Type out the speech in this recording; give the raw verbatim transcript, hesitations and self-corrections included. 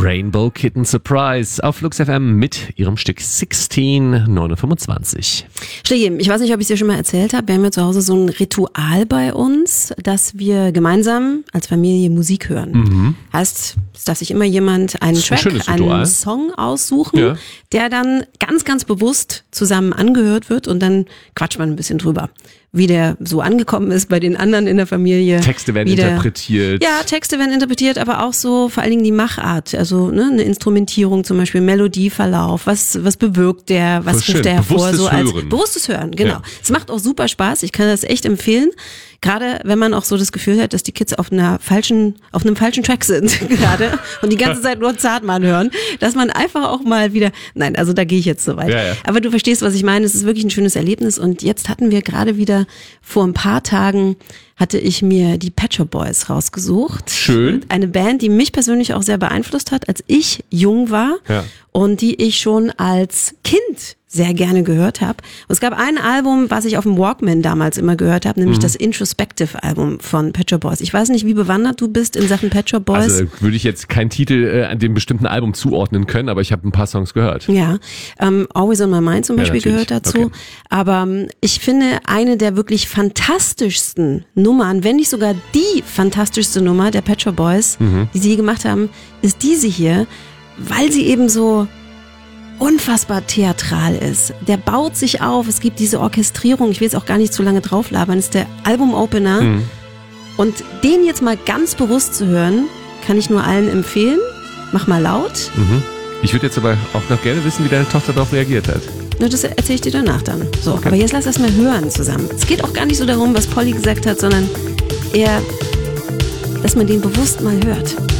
Rainbow Kitten Surprise auf Flux F M mit ihrem Stück sechzehn neun fünfundzwanzig. Schlägi, ich weiß nicht, ob ich es dir schon mal erzählt habe. Wir haben ja zu Hause so ein Ritual bei uns, dass wir gemeinsam als Familie Musik hören. Mhm. Heißt, es darf sich immer jemand einen Track, ein einen Song aussuchen, ja. der dann ganz, ganz bewusst zusammen angehört wird und dann quatscht man ein bisschen drüber, wie der so angekommen ist bei den anderen in der Familie. Texte werden der, interpretiert. Ja, Texte werden interpretiert, aber auch so vor allen Dingen die Machart, also ne, eine Instrumentierung zum Beispiel, Melodieverlauf, was was bewirkt der, was ruft der hervor, bewusstes so als Hören. bewusstes Hören, genau. Es ja. macht auch super Spaß, ich kann das echt empfehlen. Gerade wenn man auch so das Gefühl hat, dass die Kids auf einer falschen, auf einem falschen Track sind gerade und die ganze Zeit nur Zartmann hören, dass man einfach auch mal wieder, nein, also da gehe ich jetzt so weit. Ja, ja. Aber du verstehst, was ich meine. Es ist wirklich ein schönes Erlebnis und jetzt hatten wir gerade wieder vor ein paar Tagen hatte ich mir die Pet Shop Boys rausgesucht. Schön. Eine Band, die mich persönlich auch sehr beeinflusst hat, als ich jung war ja. und die ich schon als Kind sehr gerne gehört habe. Und es gab ein Album, was ich auf dem Walkman damals immer gehört habe, nämlich mhm. das Introspective-Album von Pet Shop Boys. Ich weiß nicht, wie bewandert du bist in Sachen Pet Shop Boys. Also würde ich jetzt keinen Titel äh, an dem bestimmten Album zuordnen können, aber ich habe ein paar Songs gehört. Ja, ähm, Always on My Mind zum Beispiel ja, gehört dazu. Okay. Aber ähm, ich finde, eine der wirklich fantastischsten Nummern, wenn nicht sogar die fantastischste Nummer der Pet Shop Boys, mhm. die sie je gemacht haben, ist diese hier, weil sie eben so unfassbar theatral ist. Der baut sich auf, es gibt diese Orchestrierung, ich will jetzt auch gar nicht zu lange drauflabern, ist der Album-Opener. Mhm. Und den jetzt mal ganz bewusst zu hören, kann ich nur allen empfehlen. Mach mal laut. Mhm. Ich würde jetzt aber auch noch gerne wissen, wie deine Tochter darauf reagiert hat. Na, das erzähle ich dir danach dann. So, okay. Aber jetzt lass das mal hören zusammen. Es geht auch gar nicht so darum, was Polly gesagt hat, sondern eher, dass man den bewusst mal hört.